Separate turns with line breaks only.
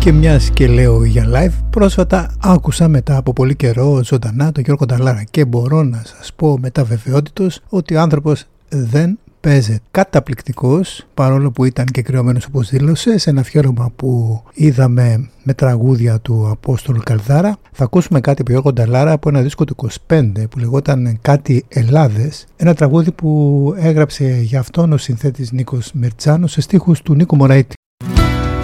Και μιας και λέω για live, πρόσφατα άκουσα μετά από πολύ καιρό ζωντανά τον Γιώργο Νταλάρα και μπορώ να σας πω μετά βεβαιότητος ότι ο άνθρωπος δεν παίζεται. Καταπληκτικός, παρόλο που ήταν και κρυωμένος όπως δήλωσε, σε ένα αφιέρωμα που είδαμε με τραγούδια του Απόστολου Καλδάρα. Θα ακούσουμε κάτι από Γιώργο Νταλάρα από ένα δίσκο του 25 που λεγόταν Κάτι Ελλάδες. Ένα τραγούδι που έγραψε για αυτόν ο συνθέτης Νίκος Μερτσάνος σε στίχους του Νίκου Μωραήτη.